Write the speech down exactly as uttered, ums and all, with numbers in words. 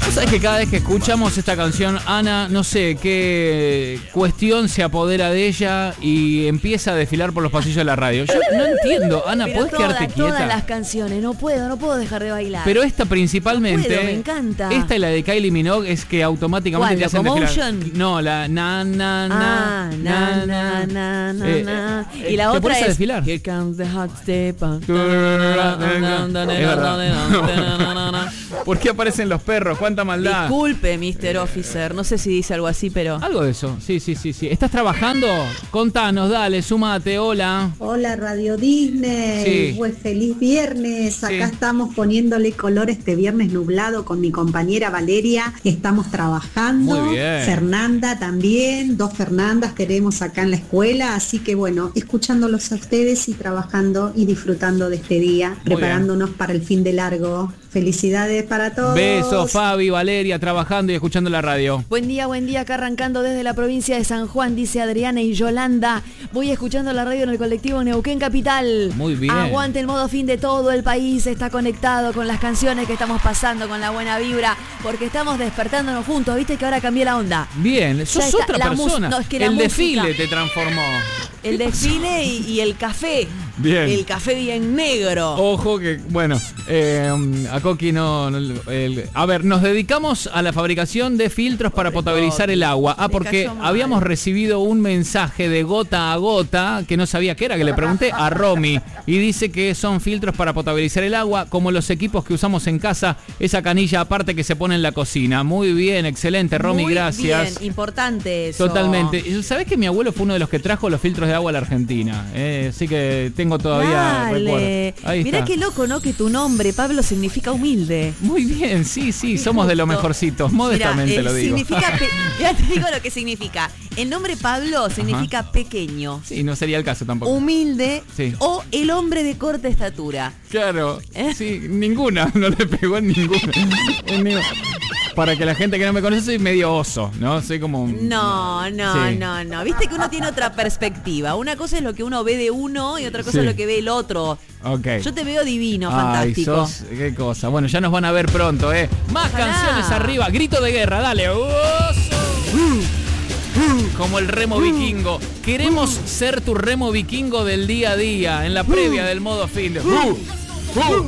¿Sabes que cada vez que escuchamos esta canción, Ana, no sé qué cuestión se apodera de ella y empieza a desfilar por los pasillos de la radio? Yo no entiendo, Ana, Pero ¿podés todas, quedarte quieta? Todas las canciones, no puedo, no puedo dejar de bailar. Pero esta principalmente, no puedo, me encanta. Esta y la de Kylie Minogue es que automáticamente ¿Cuál, te hacen Locomotion? desfilar. No, la na na na Ah, na, na, na, na, Eh, na. eh, Y la ¿te otra pones a es desfilar? Here comes the hot step. Es verdad. ¿Por qué aparecen los perros? ¿Cuánta maldad? Disculpe, mister Officer, no sé si dice algo así, pero... Algo de eso, sí, sí, sí, sí. ¿Estás trabajando? Contanos, dale, sumate, hola. Hola Radio Disney, Sí. pues feliz viernes, acá Sí. estamos poniéndole color este viernes nublado con mi compañera Valeria, estamos trabajando, Muy bien. Fernanda también, dos Fernandas tenemos acá en la escuela, así que bueno, escuchándolos a ustedes y trabajando y disfrutando de este día, Muy preparándonos para el fin de largo. Felicidades para todos. Besos, Fabi, Valeria, trabajando y escuchando la radio. Buen día, buen día, acá arrancando desde la provincia de San Juan, dice Adriana y Yolanda. Voy escuchando la radio en el colectivo Neuquén Capital. Muy bien. Aguante el modo fin de todo el país, está conectado con las canciones que estamos pasando, con la buena vibra, porque estamos despertándonos juntos, viste que ahora cambié la onda. Bien, sos está otra la mus- persona. no, es que la el música- desfile te transformó. El desfile y, y el café. Bien. El café bien negro. Ojo que, bueno, eh, a Coqui no... no, el- a ver, nos dedicamos a la fabricación de filtros para Pobre potabilizar Coqui. el agua. Ah, Me porque cayó mal. habíamos recibido un mensaje de gota a gota que no sabía qué era, que le pregunté a Romy. Y dice que son filtros para potabilizar el agua, como los equipos que usamos en casa, esa canilla aparte que se pone en la cocina. Muy bien, excelente, Romy, Muy gracias. bien, importante eso. Totalmente. ¿Sabés que mi abuelo fue uno de los que trajo los filtros de agua a la Argentina? Eh, así que tengo todavía Dale. recuerdo. Ahí Mirá está. qué loco, ¿no? Que tu nombre, Pablo, significa humilde. Muy bien, sí, sí, somos de lo Justo. mejorcitos, modestamente Mirá, eh, lo digo. Significa pe- ya te digo lo que significa. El nombre Pablo significa pequeño, Sí, no sería el caso tampoco. humilde Sí. o el hombre de corta estatura. Claro, ¿Eh? sí, ninguna, no le pegó en ninguna. En ninguna. Para que la gente que no me conoce, soy medio oso, ¿no? Soy como un... No, no, Sí. no, no. Viste que uno tiene otra perspectiva. Una cosa es lo que uno ve de uno y otra cosa Sí. es lo que ve el otro. Ok. Yo te veo divino, Ay, fantástico. sos, qué cosa. Bueno, ya nos van a ver pronto, ¿eh? Más Ojalá. canciones arriba. Grito de guerra, dale. ¡Oso! Como el remo vikingo. Queremos ser tu remo vikingo del día a día, en la previa del modo fin.